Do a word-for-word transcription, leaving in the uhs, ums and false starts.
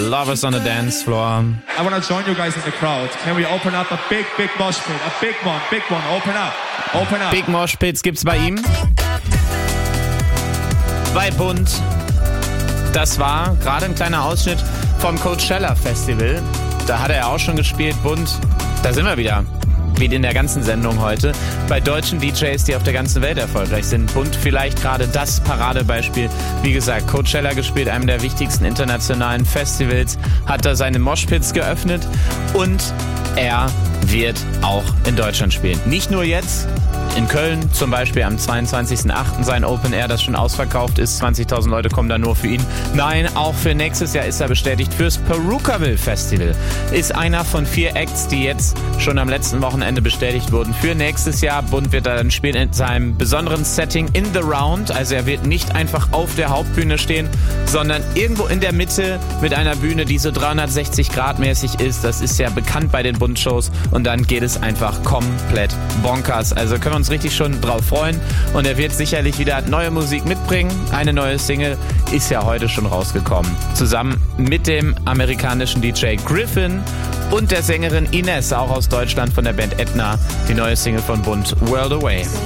Lovers on the Dance Floor. I want to join you guys in the crowd. Can we open up a big, big mosh pit? A big one, big one. Open up. Open up. Big Mosh Pits gibt's bei ihm. Bei Bund. Das war gerade ein kleiner Ausschnitt vom Coachella Festival. Da hat er auch schon gespielt. Bund, da sind wir wieder. Wie in der ganzen Sendung heute, bei deutschen D Js, die auf der ganzen Welt erfolgreich sind. Bund vielleicht gerade das Paradebeispiel. Wie gesagt, Coachella gespielt, einem der wichtigsten internationalen Festivals, hat da seine Moshpits geöffnet und er wird auch in Deutschland spielen. Nicht nur jetzt, in Köln zum Beispiel am zweiundzwanzigsten achten sein Open Air, das schon ausverkauft ist. zwanzigtausend Leute kommen da nur für ihn. Nein, auch für nächstes Jahr ist er bestätigt fürs Perukaville Festival. Ist einer von vier Acts, die jetzt schon am letzten Wochenende bestätigt wurden für nächstes Jahr. Bund wird da dann spielen in seinem besonderen Setting in the Round. Also er wird nicht einfach auf der Hauptbühne stehen, sondern irgendwo in der Mitte mit einer Bühne, die so dreihundertsechzig Grad mäßig ist. Das ist ja bekannt bei den Bund-Shows. Und dann geht es einfach komplett bonkers. Also können wir uns richtig schon drauf freuen. Und er wird sicherlich wieder neue Musik mitbringen. Eine neue Single ist ja heute schon rausgekommen. Zusammen mit dem amerikanischen D J Griffin und der Sängerin Ines, auch aus Deutschland von der Band Etna. Die neue Single von Bund, World Away.